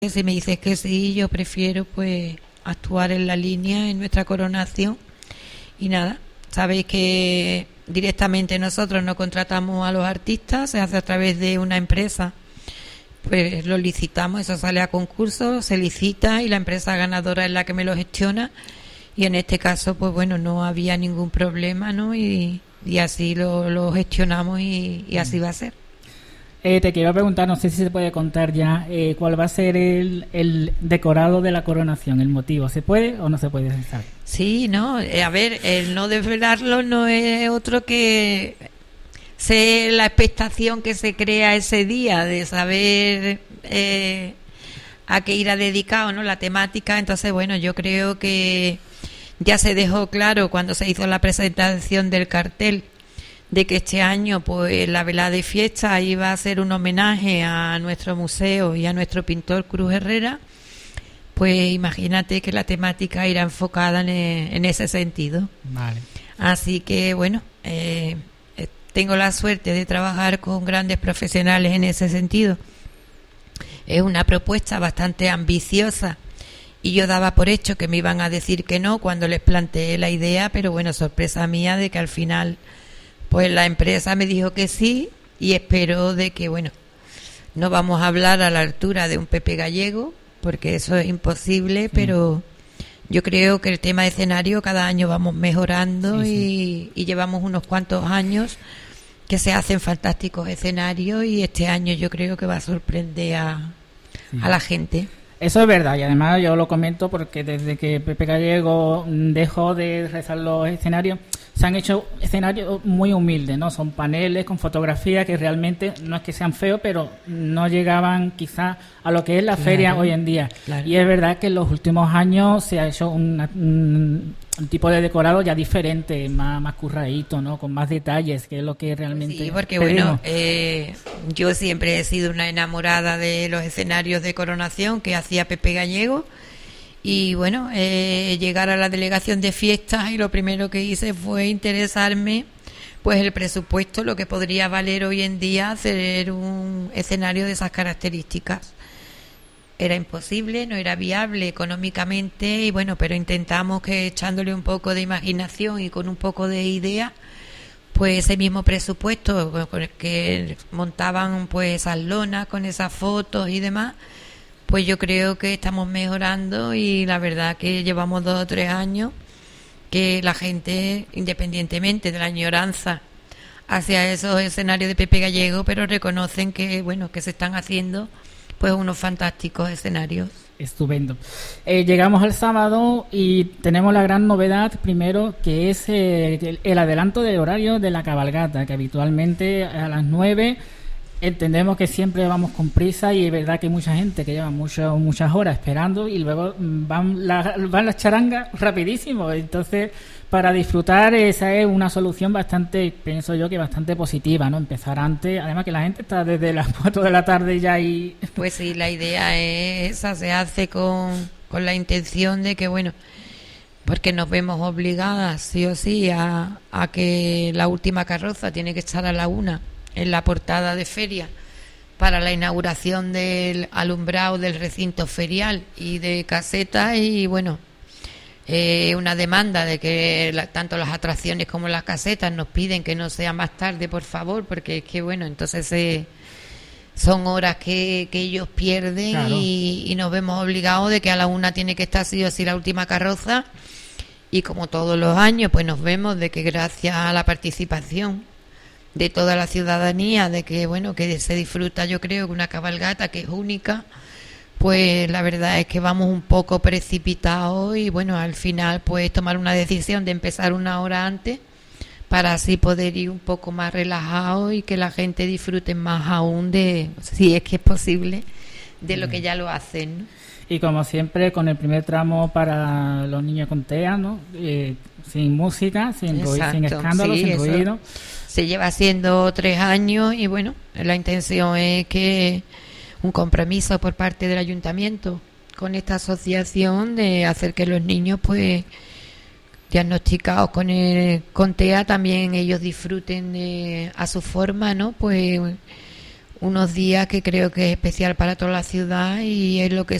Si me dices que sí, yo prefiero pues actuar en la línea en nuestra coronación. Y nada, sabéis que directamente nosotros no contratamos a los artistas, se hace a través de una empresa. Pues lo licitamos, eso sale a concurso, se licita y la empresa ganadora es la que me lo gestiona. Y en este caso, pues bueno, no había ningún problema, ¿no? Y así lo gestionamos y así va a ser. Te quiero preguntar, no sé si se puede contar ya cuál va a ser el decorado de la coronación, el motivo. ¿Se puede o no se puede saber? Sí, no, a ver, el no desvelarlo no es otro que sé la expectación que se crea ese día de saber a qué irá dedicado, ¿no? La temática. Entonces, bueno, yo creo que ya se dejó claro cuando se hizo la presentación del cartel de que este año pues la velada de fiesta iba a ser un homenaje a nuestro museo y a nuestro pintor Cruz Herrera. Pues imagínate que la temática irá enfocada en ese sentido. Vale. Así que bueno, tengo la suerte de trabajar con grandes profesionales en ese sentido. Es una propuesta bastante ambiciosa y yo daba por hecho que me iban a decir que no cuando les planteé la idea, pero bueno, sorpresa mía de que al final pues la empresa me dijo que sí, y espero de que, bueno, no vamos a hablar a la altura de un Pepe Gallego, porque eso es imposible, pero yo creo que el tema de escenario cada año vamos mejorando y llevamos unos cuantos años que se hacen fantásticos escenarios y este año yo creo que va a sorprender a la gente. Eso es verdad, y además yo lo comento porque desde que Pepe Gallego dejó de rezar los escenarios, se han hecho escenarios muy humildes, ¿no? Son paneles con fotografía que realmente no es que sean feos, pero no llegaban quizás a lo que es la feria hoy en día. Claro. Y es verdad que en los últimos años se ha hecho un tipo de decorado ya diferente, más curradito, ¿no? Con más detalles, que es lo que realmente sí, porque pedimos. Bueno, yo siempre he sido una enamorada de los escenarios de coronación que hacía Pepe Gallego. Y bueno, llegar a la delegación de fiestas y lo primero que hice fue interesarme pues el presupuesto, lo que podría valer hoy en día hacer un escenario de esas características. Era imposible, no era viable económicamente y bueno, pero intentamos que echándole un poco de imaginación y con un poco de idea, pues ese mismo presupuesto con el que montaban pues esas lonas con esas fotos y demás, pues yo creo que estamos mejorando y la verdad que llevamos 2 o 3 años que la gente, independientemente de la añoranza hacia esos escenarios de Pepe Gallego, pero reconocen que bueno, que se están haciendo pues unos fantásticos escenarios. Estupendo. Llegamos al sábado y tenemos la gran novedad primero, que es el adelanto de horario de la cabalgata, que habitualmente a las 9. Entendemos que siempre vamos con prisa y es verdad que hay mucha gente que lleva muchas horas esperando y luego van las charangas rapidísimo. Entonces, para disfrutar, esa es una solución bastante, pienso yo, que bastante positiva, ¿no? Empezar antes, además que la gente está desde las 4 de la tarde ya ahí. Pues sí, la idea es esa, se hace con la intención de que, bueno, porque nos vemos obligadas sí o sí a que la última carroza tiene que estar a la 1 en la portada de feria para la inauguración del alumbrado del recinto ferial y de casetas y bueno, una demanda de que tanto las atracciones como las casetas nos piden que no sea más tarde, por favor, porque es que bueno, entonces son horas que ellos pierden. Claro. y nos vemos obligados de que a la 1 tiene que estar sí o sí la última carroza y como todos los años pues nos vemos de que gracias a la participación de toda la ciudadanía, de que bueno, que se disfruta, yo creo que una cabalgata que es única, pues la verdad es que vamos un poco precipitados y bueno, al final pues tomar una decisión de empezar 1 hora antes para así poder ir un poco más relajado y que la gente disfrute más aún de, si es que es posible, de lo que ya lo hacen, ¿no? Y como siempre, con el primer tramo para los niños con TEA, ¿no? Sin música, sin escándalo, sin ruido. Se lleva haciendo 3 años y bueno, la intención es que un compromiso por parte del ayuntamiento con esta asociación de hacer que los niños pues diagnosticados con TEA también ellos disfruten a su forma, ¿no? Pues unos días que creo que es especial para toda la ciudad y es lo que